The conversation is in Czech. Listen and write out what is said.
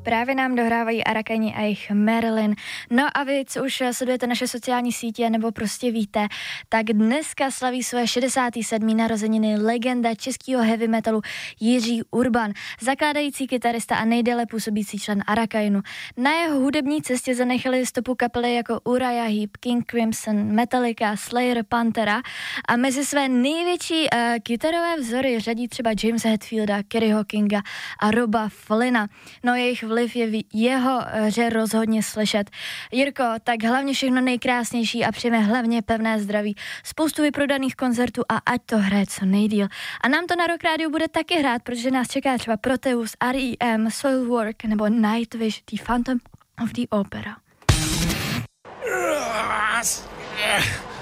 Právě nám dohrávají Arakani a jejich Marilyn. No a vy, co už sledujete naše sociální sítě nebo prostě víte, tak dneska slaví své 67. narozeniny legenda českého heavy metalu Jiří Urban, zakládající kytarista a nejdéle působící člen Arakajnu. Na jeho hudební cestě zanechali stopu kapely jako Uriah Heep, King Crimson, Metallica, Slayer, Pantera a mezi své největší kytarové vzory řadí třeba Jamesa Hetfielda, Kerryho Kinga a Roba Flynna. No jejich vliv je v jeho hře rozhodně slyšet. Jirko, tak hlavně všechno nejkrásnější a přejeme hlavně pevné zdraví, spoustu vyprodaných koncertů a ať to hraje co nejdýl. A nám to na Rock Radio bude taky hrát, protože nás čeká třeba Proteus, R.E.M., Soilwork nebo Nightwish, The Phantom of the Opera.